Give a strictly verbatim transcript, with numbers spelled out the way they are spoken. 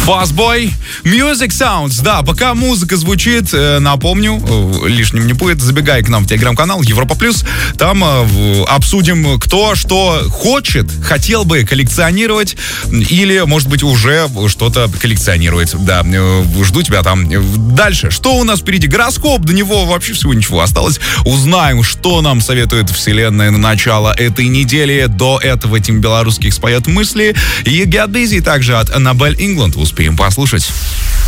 Fastboy, Music Sounds. Да, пока музыка звучит, э, напомню, э, лишним не будет, забегай к нам в телеграм-канал Европа Плюс. Там э, обсудим, кто что хочет, хотел бы коллекционировать или, может быть, уже что-то коллекционирует. Да, э, жду тебя там. Дальше, что у нас впереди? Гороскоп, до него вообще всего ничего осталось. Узнаем, что нам советует Вселенная на начало этой недели. До этого Тим Белорусских споет мысли. И Get Busy также от Annabelle England успеем послушать.